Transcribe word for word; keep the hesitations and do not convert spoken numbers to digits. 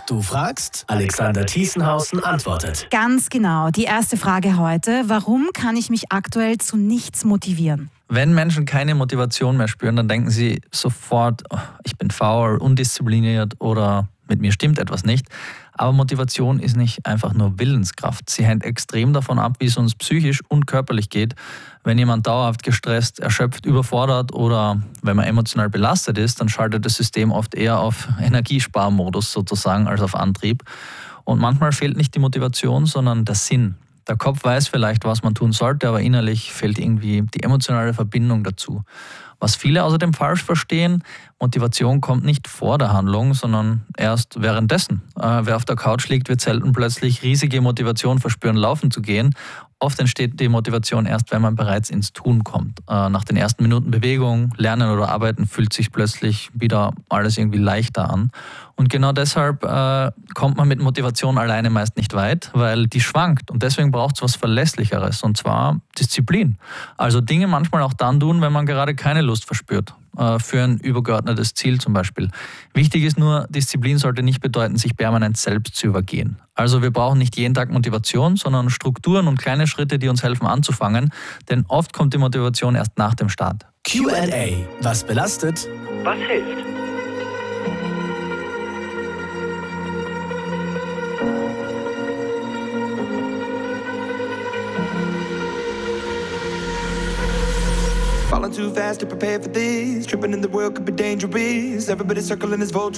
Du fragst, Alexander Thiesenhausen antwortet. Ganz genau. Die erste Frage heute. Warum kann ich mich aktuell zu nichts motivieren? Wenn Menschen keine Motivation mehr spüren, dann denken sie sofort, oh, ich bin faul, undiszipliniert oder mit mir stimmt etwas nicht. Aber Motivation ist nicht einfach nur Willenskraft. Sie hängt extrem davon ab, wie es uns psychisch und körperlich geht. Wenn jemand dauerhaft gestresst, erschöpft, überfordert oder wenn man emotional belastet ist, dann schaltet das System oft eher auf Energiesparmodus sozusagen als auf Antrieb. Und manchmal fehlt nicht die Motivation, sondern der Sinn. Der Kopf weiß vielleicht, was man tun sollte, aber innerlich fehlt irgendwie die emotionale Verbindung dazu. Was viele außerdem falsch verstehen, Motivation kommt nicht vor der Handlung, sondern erst währenddessen. Äh, wer auf der Couch liegt, wird selten plötzlich riesige Motivation verspüren, laufen zu gehen. Oft entsteht die Motivation erst, wenn man bereits ins Tun kommt. Äh, nach den ersten Minuten Bewegung, Lernen oder Arbeiten fühlt sich plötzlich wieder alles irgendwie leichter an. Und genau deshalb äh, kommt man mit Motivation alleine meist nicht weit, weil die schwankt. Und deswegen braucht es was Verlässlicheres, und zwar Disziplin. Also Dinge manchmal auch dann tun, wenn man gerade keine Lust verspürt. Äh, für ein übergeordnetes Ziel zum Beispiel. Wichtig ist nur, Disziplin sollte nicht bedeuten, sich permanent selbst zu übergehen. Also wir brauchen nicht jeden Tag Motivation, sondern Strukturen und kleine Schritte, die uns helfen anzufangen. Denn oft kommt die Motivation erst nach dem Start. Q and A. Was belastet? Was hilft? Falling too fast to prepare for this. Tripping in the world could be dangerous. Everybody circling his vulture.